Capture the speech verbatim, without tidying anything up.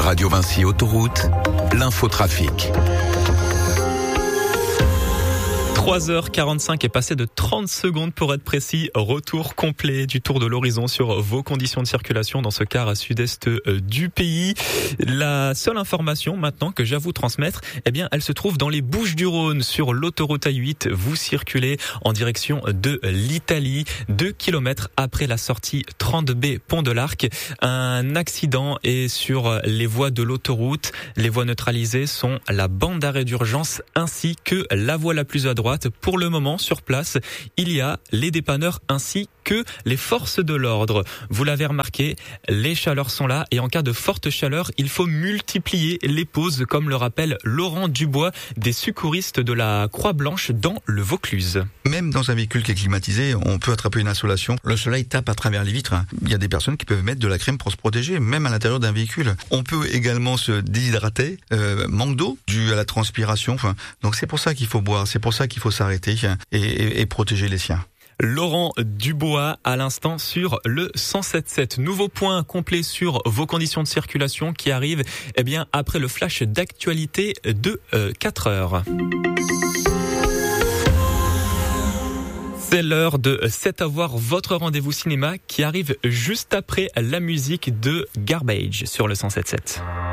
Radio Vinci Autoroute, l'infotrafic. trois heures quarante-cinq est passé de trente secondes pour être précis. Retour complet du tour de l'horizon sur vos conditions de circulation dans ce quart à sud-est du pays. La seule information maintenant que j'ai à vous transmettre, eh bien, elle se trouve dans les Bouches-du-Rhône sur l'autoroute A huit. Vous circulez en direction de l'Italie, deux kilomètres après la sortie trente B Pont de l'Arc. Un accident est sur les voies de l'autoroute. Les voies neutralisées sont la bande d'arrêt d'urgence ainsi que la voie la plus à droite. Pour le moment, sur place, il y a les dépanneurs ainsi que les forces de l'ordre. Vous l'avez remarqué, les chaleurs sont là et en cas de forte chaleur, il faut multiplier les pauses, comme le rappelle Laurent Dubois, des secouristes de la Croix-Blanche dans le Vaucluse. Même dans un véhicule qui est climatisé, on peut attraper une insolation. Le soleil tape à travers les vitres. Il y a des personnes qui peuvent mettre de la crème pour se protéger, même à l'intérieur d'un véhicule. On peut également se déshydrater, euh, manque d'eau dû à la transpiration. Enfin, donc c'est pour ça qu'il faut boire, c'est pour ça qu'il faut s'arrêter et, et, et protéger les siens. Laurent Dubois à l'instant sur le cent sept virgule sept. Nouveau point complet sur vos conditions de circulation qui arrive eh bien, après le flash d'actualité de euh, quatre heures. C'est l'heure de C'est à voir, votre rendez-vous cinéma qui arrive juste après la musique de Garbage sur le cent sept virgule sept.